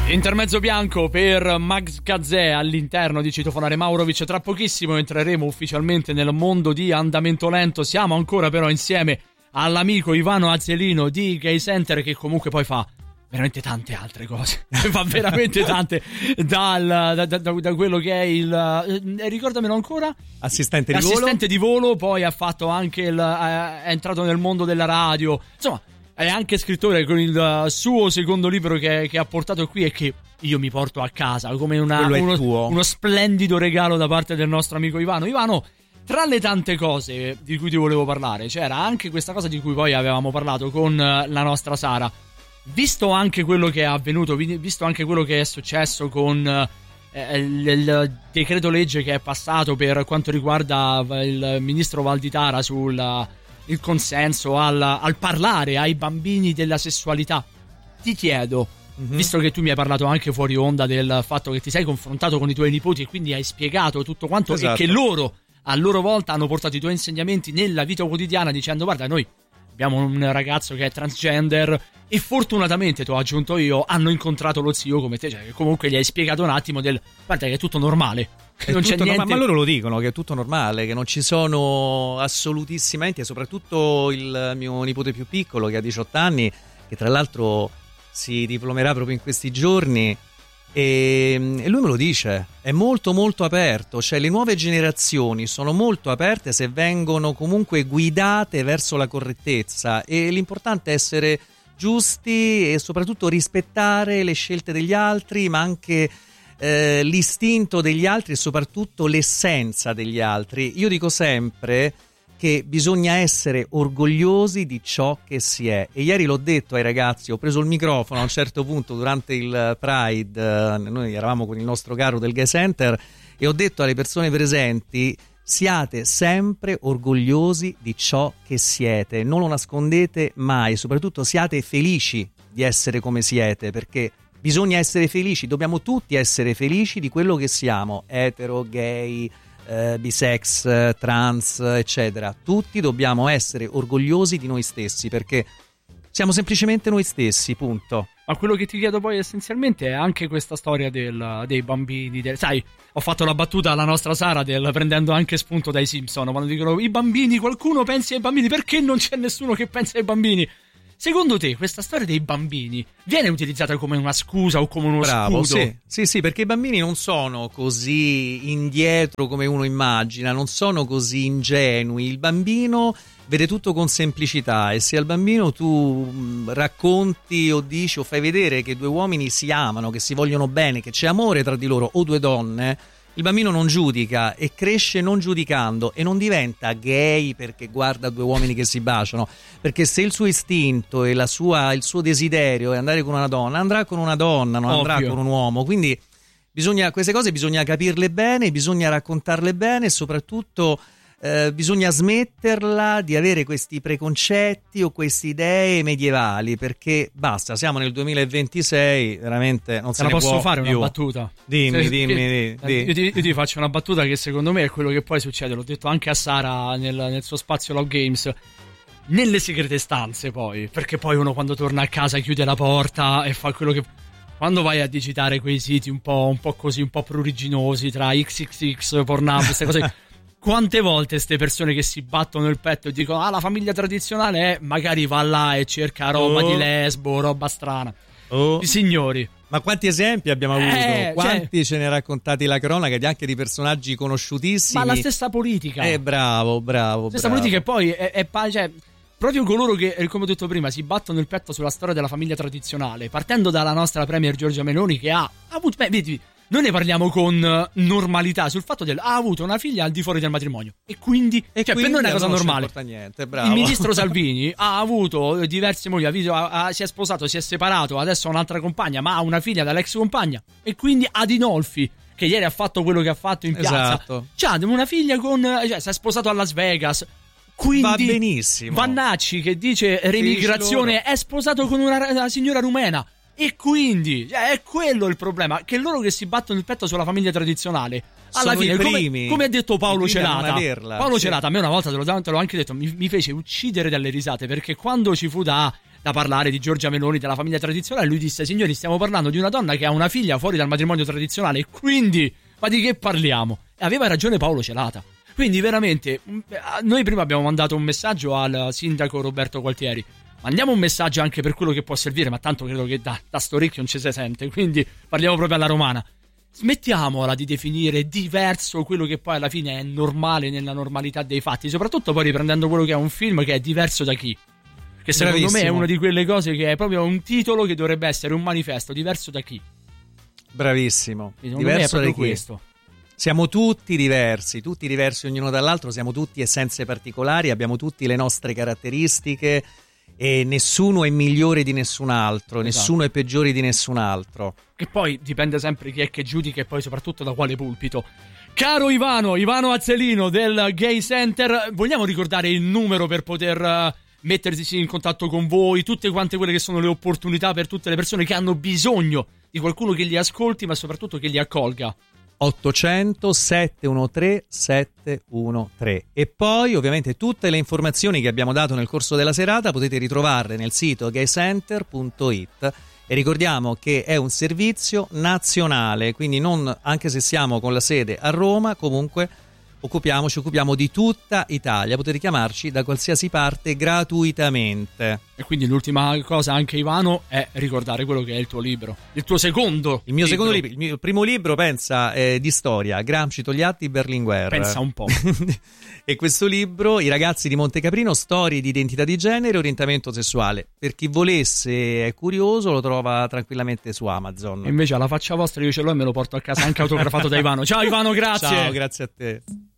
Intermezzo bianco per Max Gazzè all'interno di Citofonare Maurovic. Tra pochissimo entreremo ufficialmente nel mondo di Andamento Lento. Siamo ancora però insieme all'amico Ivano Azelino di Gay Center, che comunque poi fa veramente tante altre cose. Fa veramente tante, da quello che è il ricordamelo ancora, assistente di volo. Poi ha fatto anche è entrato nel mondo della radio, insomma è anche scrittore con il suo secondo libro che ha portato qui e che io mi porto a casa come uno splendido regalo da parte del nostro amico Ivano. Tra le tante cose di cui ti volevo parlare c'era anche questa cosa di cui poi avevamo parlato con la nostra Sara. Visto anche quello che è avvenuto, visto anche quello che è successo con il decreto legge che è passato per quanto riguarda il ministro Valditara sul il consenso al parlare ai bambini della sessualità, ti chiedo, visto che tu mi hai parlato anche fuori onda del fatto che ti sei confrontato con i tuoi nipoti e quindi hai spiegato tutto quanto, esatto, e che loro a loro volta hanno portato i tuoi insegnamenti nella vita quotidiana dicendo guarda, noi abbiamo un ragazzo che è transgender e fortunatamente, ti ho aggiunto io, hanno incontrato lo zio come te, cioè che comunque gli hai spiegato un attimo guarda che è tutto normale. Non c'è niente. Ma loro lo dicono che è tutto normale, che non ci sono assolutissimamente, e soprattutto il mio nipote più piccolo che ha 18 anni, che tra l'altro si diplomerà proprio in questi giorni, e lui me lo dice, è molto molto aperto, cioè le nuove generazioni sono molto aperte se vengono comunque guidate verso la correttezza, e l'importante è essere giusti e soprattutto rispettare le scelte degli altri, ma anche l'istinto degli altri e soprattutto l'essenza degli altri. Io dico sempre che bisogna essere orgogliosi di ciò che si è, e ieri l'ho detto ai ragazzi, ho preso il microfono a un certo punto durante il Pride, noi eravamo con il nostro caro del Gay Center, e ho detto alle persone presenti: siate sempre orgogliosi di ciò che siete, non lo nascondete mai, soprattutto siate felici di essere come siete, perché bisogna essere felici, dobbiamo tutti essere felici di quello che siamo, etero, gay, bisex, trans, eccetera. Tutti dobbiamo essere orgogliosi di noi stessi, perché siamo semplicemente noi stessi, punto. Ma quello che ti chiedo poi essenzialmente è anche questa storia dei bambini. Sai, ho fatto la battuta alla nostra Sara prendendo anche spunto dai Simpson, quando dicono i bambini, qualcuno pensi ai bambini, perché non c'è nessuno che pensa ai bambini? Secondo te questa storia dei bambini viene utilizzata come una scusa o come uno scudo? Sì, perché i bambini non sono così indietro come uno immagina, non sono così ingenui. Il bambino vede tutto con semplicità, e se al bambino tu racconti o dici o fai vedere che due uomini si amano, che si vogliono bene, che c'è amore tra di loro, o due donne, il bambino non giudica e cresce non giudicando, e non diventa gay perché guarda due uomini che si baciano, perché se il suo istinto e il suo desiderio è andare con una donna, andrà con una donna, non andrà con un uomo. Quindi queste cose bisogna capirle bene, bisogna raccontarle bene, e soprattutto bisogna smetterla di avere questi preconcetti o queste idee medievali, perché basta, siamo nel 2026, veramente non se ne può più. Posso fare una battuta? Dimmi. Io ti faccio una battuta che secondo me è quello che poi succede, l'ho detto anche a Sara nel suo spazio Log Games, nelle segrete stanze poi, perché poi uno quando torna a casa chiude la porta e fa quello che... Quando vai a digitare quei siti un po' così, un po' pruriginosi tra XXX, Pornhub, queste cose... Quante volte queste persone che si battono il petto e dicono la famiglia tradizionale è, magari va là e cerca roba di lesbo, roba strana. I signori. Ma quanti esempi abbiamo avuto? Quanti ce ne ha raccontati la cronaca, anche di personaggi conosciutissimi? Ma la stessa politica. Bravo. La stessa politica, e poi cioè, proprio coloro che, come ho detto prima, si battono il petto sulla storia della famiglia tradizionale, partendo dalla nostra premier Giorgia Meloni, che ha avuto... vedi, noi ne parliamo con normalità sul fatto ha avuto una figlia al di fuori del matrimonio, e quindi per noi è una cosa normale. Niente, bravo. Il ministro Salvini ha avuto diverse mogli, si è sposato, si è separato, adesso ha un'altra compagna, ma ha una figlia dall'ex compagna, e quindi Adinolfi, che ieri ha fatto quello che ha fatto in piazza, esatto, c'ha una figlia si è sposato a Las Vegas. Quindi va benissimo. Vannacci, che dice remigrazione, è sposato con una signora rumena. E quindi è quello il problema, che loro che si battono il petto sulla famiglia tradizionale alla sono fine, come ha detto Paolo Celata, Celata, a me una volta te l'ho anche detto, mi fece uccidere dalle risate, perché quando ci fu da da parlare di Giorgia Meloni, della famiglia tradizionale. Lui disse: signori, stiamo parlando di una donna che ha una figlia fuori dal matrimonio tradizionale, quindi ma di che parliamo? E aveva ragione Paolo Celata. Quindi veramente noi prima abbiamo mandato un messaggio al sindaco Roberto Gualtieri, mandiamo un messaggio anche per quello che può servire, ma tanto credo che da sto ricchio non ci si sente, quindi parliamo proprio alla romana. Smettiamola di definire diverso quello che poi alla fine è normale nella normalità dei fatti, soprattutto poi riprendendo quello che è un film che è diverso da chi, che secondo Bravissimo. me è una di quelle cose che è proprio un titolo che dovrebbe essere un manifesto, diverso da chi. Bravissimo. Secondo Diverso me è proprio da chi? questo. Siamo tutti diversi ognuno dall'altro, siamo tutti essenze particolari, abbiamo tutti le nostre caratteristiche e nessuno è migliore di nessun altro, nessuno è peggiore di nessun altro. Che poi dipende sempre chi è che giudica e poi soprattutto da quale pulpito. Caro Ivano Azzelino del Gay Center, vogliamo ricordare il numero per poter mettersi in contatto con voi, tutte quante quelle che sono le opportunità per tutte le persone che hanno bisogno di qualcuno che li ascolti, ma soprattutto che li accolga? 800 713 713. E poi ovviamente tutte le informazioni che abbiamo dato nel corso della serata potete ritrovarle nel sito gaycenter.it. E ricordiamo che è un servizio nazionale, quindi non, anche se siamo con la sede a Roma, comunque ci occupiamo di tutta Italia, potete chiamarci da qualsiasi parte gratuitamente. E quindi l'ultima cosa anche, Ivano, è ricordare quello che è il tuo libro, il tuo secondo il mio secondo libro, il mio primo libro, pensa, di storia, Gramsci, Togliatti, Berlinguer, pensa un po'. E questo libro, I ragazzi di Montecaprino, storie di identità di genere e orientamento sessuale, per chi volesse, è curioso, lo trova tranquillamente su Amazon. E invece alla faccia vostra io ce l'ho e me lo porto a casa anche autografato da Ivano. Ciao Ivano, grazie. Ciao, grazie a te.